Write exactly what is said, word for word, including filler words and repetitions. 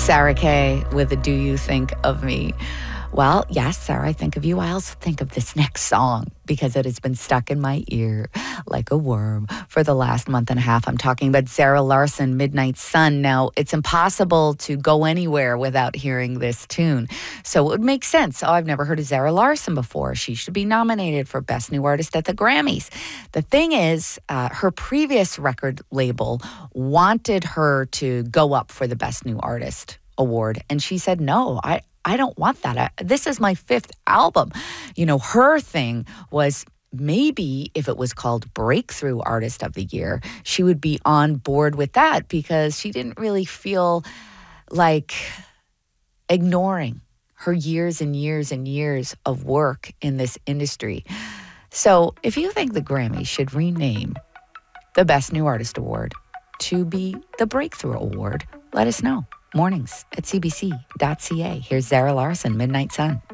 Sarah Kay with the Do You Think of Me? Well, yes, Sarah, I think of you. I also think of this next song because it has been stuck in my ear like a worm for the last month and a half. I'm talking about Zara Larsson, Midnight Sun. Now, it's impossible to go anywhere without hearing this tune. So it would make sense. Oh, I've never heard of Zara Larsson before. She should be nominated for Best New Artist at the Grammys. The thing is, uh, her previous record label wanted her to go up for the Best New Artist award. And she said, no, I, I don't want that. I, this is my fifth album. You know, her thing was maybe if it was called Breakthrough Artist of the Year, she would be on board with that because she didn't really feel like ignoring her years and years and years of work in this industry. So if you think the Grammys should rename the Best New Artist Award to be the Breakthrough Award, let us know. Mornings at c b c dot c a. Here's Zara Larsson, Midnight Sun.